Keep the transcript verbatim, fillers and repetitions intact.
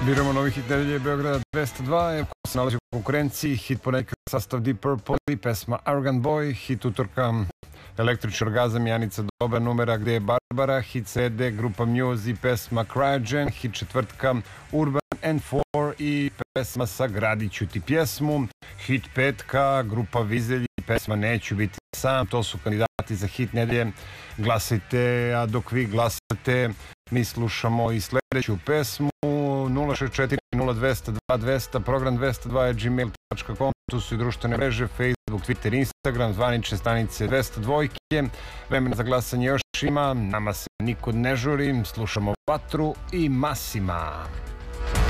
Biramo novi hit nedelje Beograda dvesta dva, ko se nalazi u konkurenciji, hit ponekad sastav Deep Purple i pesma Arrogant Boy, hit utorka Električni orgazam Janica Doba numera Gde je Barbara, hit srede grupa Muse i pesma Cryogen, hit četvrtka Urban and Four i pesma Sagradit ću ti pjesmu, hit petka grupa Vizelj i pesma Neću biti sam. To su kandidati za hit nedelje. Glasajte, a dok vi glasate mi slušamo i sledeću pesmu. Nula šest četiri nula dvesta dva dvesta, program dvesta dva je gmail tačka com, tu su i društvene mreže Facebook, Twitter, Instagram, zvanične stanice dvesta dva. Vremena za glasanje još ima, nama se nikud ne žuri, slušamo Vatru i Masima.